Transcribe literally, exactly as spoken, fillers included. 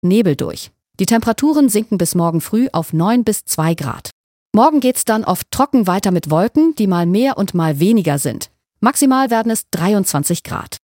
Nebel durch. Die Temperaturen sinken bis morgen früh auf neun bis zwei Grad. Morgen geht's dann oft trocken weiter mit Wolken, die mal mehr und mal weniger sind. Maximal werden es dreiundzwanzig Grad.